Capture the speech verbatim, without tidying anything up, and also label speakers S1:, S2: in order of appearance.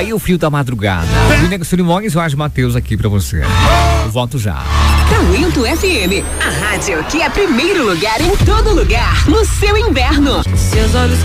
S1: Aí o frio da madrugada. Nego Simões, Jorge Matheus aqui pra você. Eu volto já.
S2: Talento F M, a rádio que é primeiro lugar em todo lugar, no seu inverno.
S3: Seus olhos